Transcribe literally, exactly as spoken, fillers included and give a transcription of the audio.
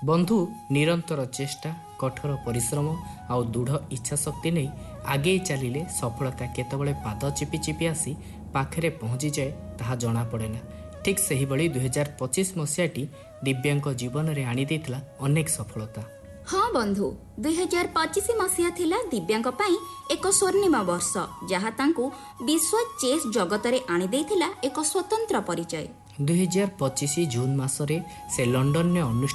बंधु निरंतर चेष्टा कठोर परिश्रम आउ दृढ़ इच्छा शक्ति नहीं आगे चलिले सफलता केतबले पाद चिपि चिपि आसी पाखरे पहुँची जाए ताहा जना पड़ेना। ठीक सही भली दुई हजार पचिश मसीहाटी दिव्यांग जीवन में आनी देथिला अनेक सफलता। हाँ बंधु, दुई हजार पचिश मसीहा थिला दिव्यांग पाई एक स्वर्णिम वर्ष जहाँ तांकु विश्व चेस जगत रे आनी देथिला एक स्वतंत्र परिचय। दुई हजार पचिश जून मासरे से लंडन ने